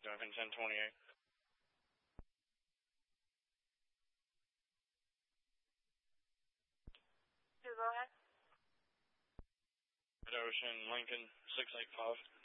Driving 1028. Go ahead. Red Ocean, Lincoln 685.